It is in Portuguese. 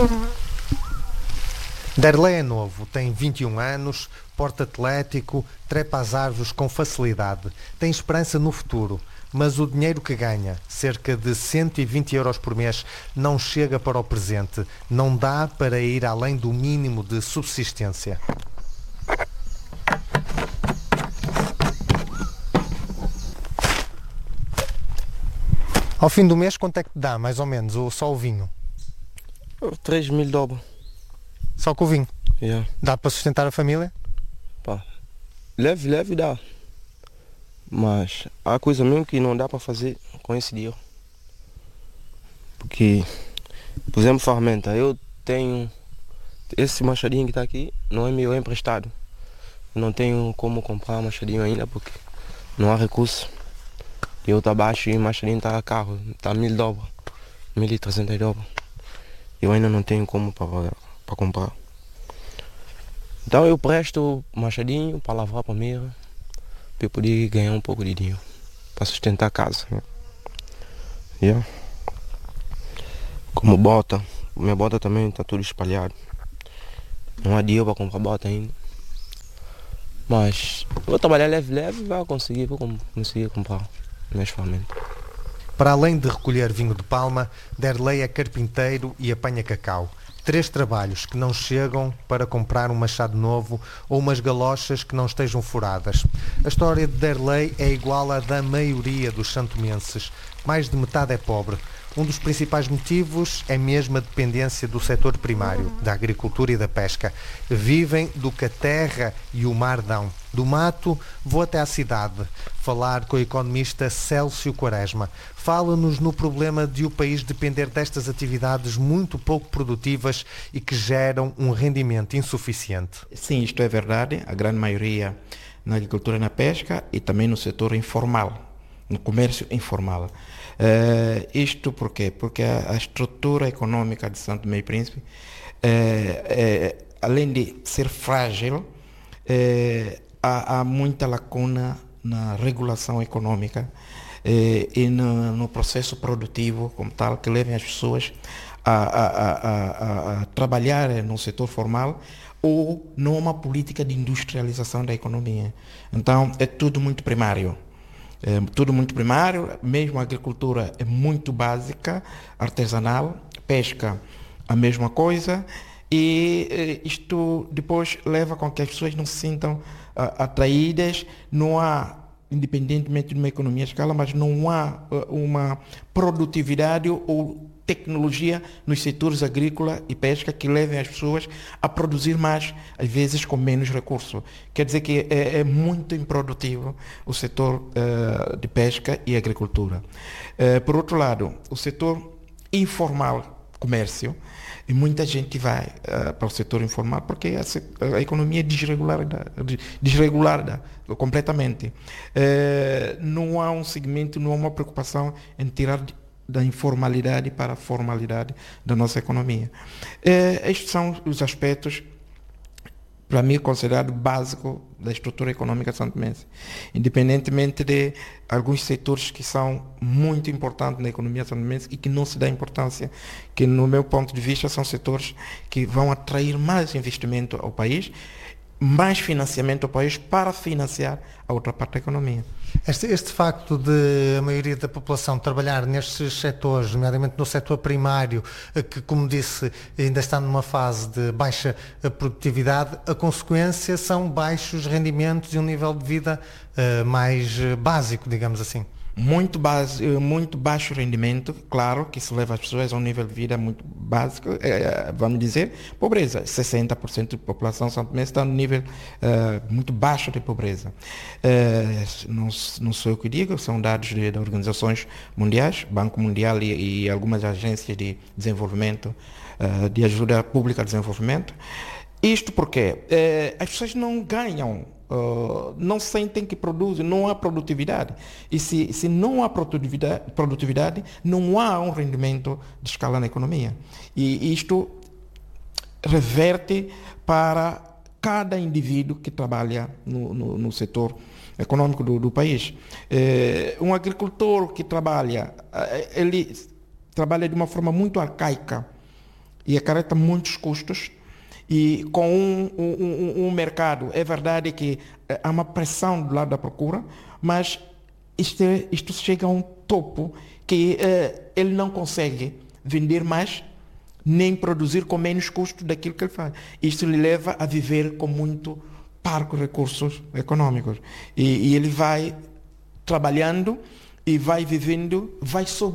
Derlei é novo, tem 21 anos, porte atlético, trepa às árvores com facilidade, tem esperança no futuro, mas o dinheiro que ganha, cerca de 120 euros por mês, não chega para o presente, não dá para ir além do mínimo de subsistência. Ao fim do mês, quanto é que te dá, mais ou menos, só o vinho? 3.000 dobras. Só com o vinho? Yeah. Dá para sustentar a família? Pá, leve dá. Mas há coisa mesmo que não dá para fazer com esse dinheiro. Porque, por exemplo, ferramenta. Eu tenho esse machadinho que está aqui, não é meu, é emprestado. Eu não tenho como comprar machadinho ainda porque não há recurso. Eu estou abaixo e o machadinho está caro, está 1.000 dobras, 1.300 dobras. Eu ainda não tenho como para comprar. Então eu presto o machadinho para lavar para mim, para eu poder ganhar um pouco de dinheiro, para sustentar a casa. Né? Yeah. Como bota, minha bota também está tudo espalhado. Não há dinheiro para comprar bota ainda. Mas vou trabalhar leve e vou conseguir comprar minhas ferramentas. Para além de recolher vinho de palma, Derlei é carpinteiro e apanha cacau. 3 trabalhos que não chegam para comprar um machado novo ou umas galochas que não estejam furadas. A história de Derlei é igual à da maioria dos santomenses. Mais de metade é pobre. Um dos principais motivos é mesmo a dependência do setor primário, da agricultura e da pesca. Vivem do que a terra e o mar dão. Do mato, vou até à cidade falar com o economista Célcio Quaresma. Fala-nos no problema de o país depender destas atividades muito pouco produtivas e que geram um rendimento insuficiente. Sim, isto é verdade. A grande maioria na agricultura e na pesca e também no setor informal, no comércio informal. Isto por quê? Porque a estrutura econômica de Santo Tomé e Príncipe, além de ser frágil, há muita lacuna na regulação econômica e no processo produtivo como tal, que levem as pessoas a trabalhar no setor formal ou numa política de industrialização da economia. Então, é tudo muito primário. Tudo muito primário, mesmo a agricultura é muito básica, artesanal, pesca a mesma coisa, e isto depois leva com que as pessoas não se sintam atraídas, não há, independentemente de uma economia à escala, mas não há uma produtividade ou tecnologia nos setores agrícola e pesca que levem as pessoas a produzir mais, às vezes com menos recursos. Quer dizer que é muito improdutivo o setor de pesca e agricultura. Por outro lado, o setor informal, comércio, e muita gente vai para o setor informal porque a economia é desregulada completamente. Não há um segmento, não há uma preocupação em tirar da informalidade para a formalidade da nossa economia. Estes são os aspectos, para mim, considerados básicos da estrutura econômica santomense. Independentemente de alguns setores que são muito importantes na economia santomense e que não se dá importância, que no meu ponto de vista são setores que vão atrair mais investimento ao país, mais financiamento ao país para financiar a outra parte da economia. Este facto de a maioria da população trabalhar nestes setores, nomeadamente no setor primário, que, como disse, ainda está numa fase de baixa produtividade, a consequência são baixos rendimentos e um nível de vida mais básico, digamos assim. Muito baixo rendimento, claro, que se leva as pessoas a um nível de vida muito básico, vamos dizer, pobreza. 60% da população santomense está no nível muito baixo de pobreza. Não sou eu que digo, são dados de organizações mundiais, Banco Mundial e algumas agências de desenvolvimento, de ajuda pública ao desenvolvimento. Isto porque as pessoas não ganham, não sentem que produzem, não há produtividade. E se não há produtividade, não há um rendimento de escala na economia. E isto reverte para cada indivíduo que trabalha no setor econômico do país. Um agricultor que trabalha, ele trabalha de uma forma muito arcaica. e acarreta muitos custos. E com um mercado, é verdade que há uma pressão do lado da procura, mas isto chega a um topo que ele não consegue vender mais, nem produzir com menos custo daquilo que ele faz. Isto lhe leva a viver com muito parcos recursos econômicos. E ele vai trabalhando e vai vivendo, vai